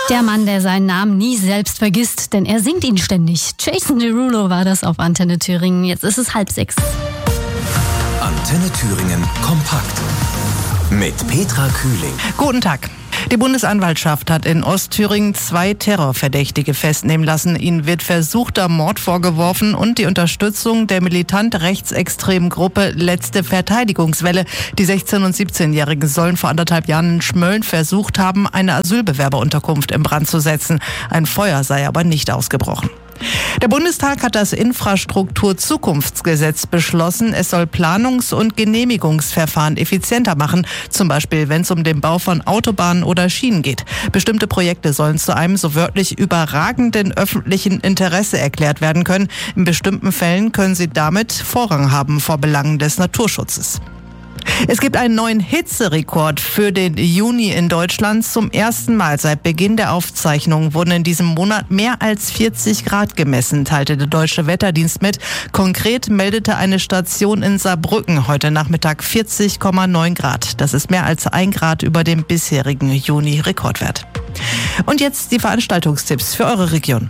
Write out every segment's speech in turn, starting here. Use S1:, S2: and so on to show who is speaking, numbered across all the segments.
S1: Der Mann, der seinen Namen nie selbst vergisst, denn er singt ihn ständig. Jason Derulo war das auf Antenne Thüringen. Jetzt ist es 5:30.
S2: Antenne Thüringen kompakt mit Petra Kühling.
S3: Guten Tag. Die Bundesanwaltschaft hat in Ostthüringen 2 Terrorverdächtige festnehmen lassen. Ihnen wird versuchter Mord vorgeworfen und die Unterstützung der militant rechtsextremen Gruppe Letzte Verteidigungswelle. Die 16- und 17-Jährigen sollen vor 1,5 Jahren in Schmölln versucht haben, eine Asylbewerberunterkunft in Brand zu setzen. Ein Feuer sei aber nicht ausgebrochen. Der Bundestag hat das Infrastrukturzukunftsgesetz beschlossen. Es soll Planungs- und Genehmigungsverfahren effizienter machen, zum Beispiel wenn es um den Bau von Autobahnen oder Schienen geht. Bestimmte Projekte sollen zu einem so wörtlich überragenden öffentlichen Interesse erklärt werden können. In bestimmten Fällen können sie damit Vorrang haben vor Belangen des Naturschutzes. Es gibt einen neuen Hitzerekord für den Juni in Deutschland. Zum ersten Mal seit Beginn der Aufzeichnungen wurden in diesem Monat mehr als 40 Grad gemessen, teilte der Deutsche Wetterdienst mit. Konkret meldete eine Station in Saarbrücken heute Nachmittag 40,9 Grad. Das ist mehr als 1 Grad über dem bisherigen Juni-Rekordwert. Und jetzt die Veranstaltungstipps für eure Region.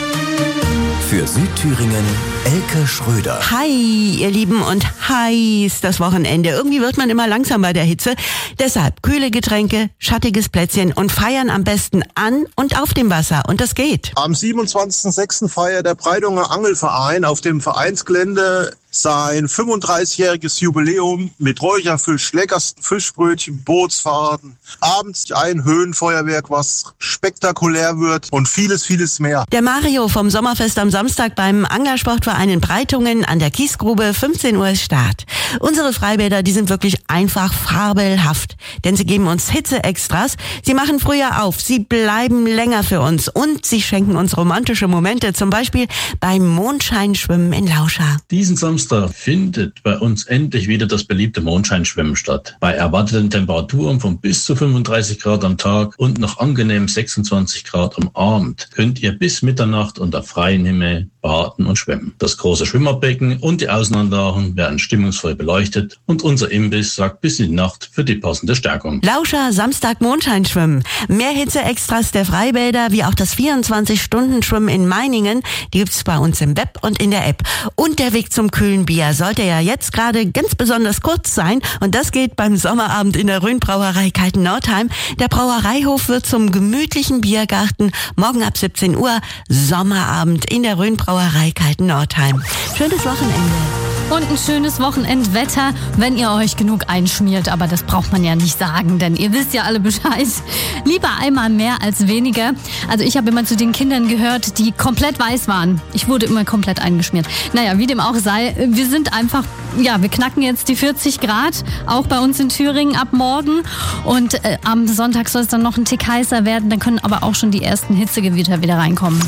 S2: Für Südthüringen Elke Schröder.
S4: Hi, ihr Lieben, und heiß das Wochenende. Irgendwie wird man immer langsam bei der Hitze. Deshalb kühle Getränke, schattiges Plätzchen und feiern am besten an und auf dem Wasser. Und das geht.
S5: Am 27.06. feiert der Breidunger Angelverein auf dem Vereinsgelände sein 35-jähriges Jubiläum mit Räucherfisch, leckersten Fischbrötchen, Bootsfahrten, abends ein Höhenfeuerwerk, was spektakulär wird, und vieles, vieles mehr.
S4: Der Mario vom Sommerfest am Samstag beim Anglersportverein in Breitungen an der Kiesgrube, 15 Uhr ist Start. Unsere Freibäder, die sind wirklich einfach fabelhaft, denn sie geben uns Hitze-Extras, sie machen früher auf, sie bleiben länger für uns und sie schenken uns romantische Momente, zum Beispiel beim Mondscheinschwimmen in Lauscha.
S6: Diesen Samstag findet bei uns endlich wieder das beliebte Mondscheinschwimmen statt. Bei erwarteten Temperaturen von bis zu 35 Grad am Tag und noch angenehm 26 Grad am Abend könnt ihr bis Mitternacht unter freiem Himmel baden und schwimmen. Das große Schwimmerbecken und die Außenanlagen werden stimmungsvoll beleuchtet und unser Imbiss sorgt bis in die Nacht für die passende Stärkung.
S4: Lauscha Samstag Mondscheinschwimmen. Mehr Hitze-Extras der Freibäder wie auch das 24-Stunden-Schwimmen in Meiningen, die gibt's bei uns im Web und in der App. Und der Weg zum kühlen Bier sollte ja jetzt gerade ganz besonders kurz sein, und das geht beim Sommerabend in der Rhön-Brauerei Kalten-Nordheim. Der Brauereihof wird zum gemütlichen Biergarten. Morgen ab 17 Uhr Sommerabend in der Rhön-Brauerei Kalten-Nordheim. Schönes Wochenende.
S1: Und ein schönes Wochenendwetter, wenn ihr euch genug einschmiert. Aber das braucht man ja nicht sagen, denn ihr wisst ja alle Bescheid. Lieber einmal mehr als weniger. Also ich habe immer zu den Kindern gehört, die komplett weiß waren. Ich wurde immer komplett eingeschmiert. Naja, wie dem auch sei, wir sind einfach, ja, wir knacken jetzt die 40 Grad, auch bei uns in Thüringen ab morgen. Und am Sonntag soll es dann noch ein Tick heißer werden. Dann können aber auch schon die ersten Hitzegewitter wieder reinkommen.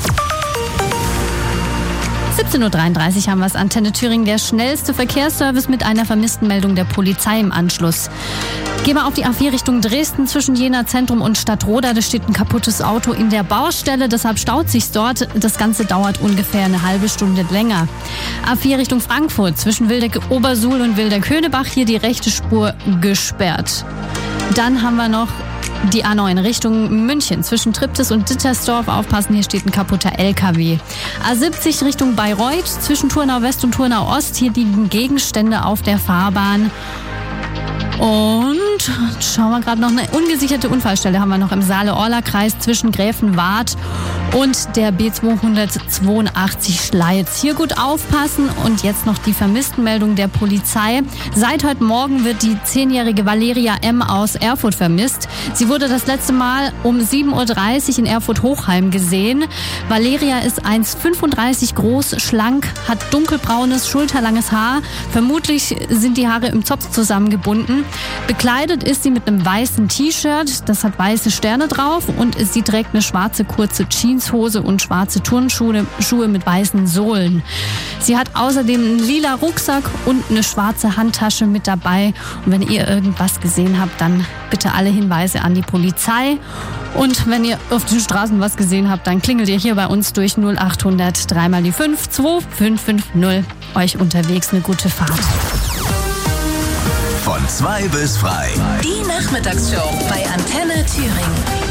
S1: 17.33 Uhr haben wir es. Antenne Thüringen, der schnellste Verkehrsservice mit einer vermissten Meldung der Polizei im Anschluss. Gehen wir auf die A4 Richtung Dresden zwischen Jena Zentrum und Stadtroda. Da steht ein kaputtes Auto in der Baustelle, deshalb staut sich's dort. Das Ganze dauert ungefähr eine halbe Stunde länger. A4 Richtung Frankfurt zwischen Wildeck-Obersuhl und Wildeck-Höhnebach, hier die rechte Spur gesperrt. Dann haben wir noch die A9 Richtung München zwischen Triptis und Dittersdorf. Aufpassen, hier steht ein kaputter LKW. A70 Richtung Bayreuth zwischen Turnau West und Turnau Ost. Hier liegen Gegenstände auf der Fahrbahn. Und schauen wir gerade noch, eine ungesicherte Unfallstelle haben wir noch im Saale-Orla-Kreis zwischen Gräfenwart und der B282 Schleiz. Hier gut aufpassen. Und jetzt noch die Vermisstenmeldung der Polizei. Seit heute Morgen wird die 10-jährige Valeria M. aus Erfurt vermisst. Sie wurde das letzte Mal um 7.30 Uhr in Erfurt-Hochheim gesehen. Valeria ist 1,35 groß, schlank, hat dunkelbraunes, schulterlanges Haar. Vermutlich sind die Haare im Zopf zusammengebunden. Bekleidet ist sie mit einem weißen T-Shirt, das hat weiße Sterne drauf, und sie trägt eine schwarze kurze Jeanshose und schwarze Turnschuhe mit weißen Sohlen. Sie hat außerdem einen lila Rucksack und eine schwarze Handtasche mit dabei. Und wenn ihr irgendwas gesehen habt, dann bitte alle Hinweise an die Polizei. Und wenn ihr auf den Straßen was gesehen habt, dann klingelt ihr hier bei uns durch 0800 3 mal die 5 2550. Euch unterwegs eine gute Fahrt.
S2: Von 2 bis frei.
S7: Die Nachmittagsshow bei Antenne Thüringen.